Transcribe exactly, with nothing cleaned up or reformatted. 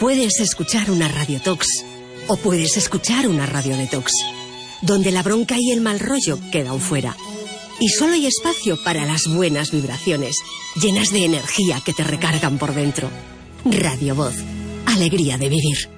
Puedes escuchar una radiotox o puedes escuchar una radio detox, donde la bronca y el mal rollo quedan fuera. Y solo hay espacio para las buenas vibraciones, llenas de energía que te recargan por dentro. Radio Voz. Alegría de vivir.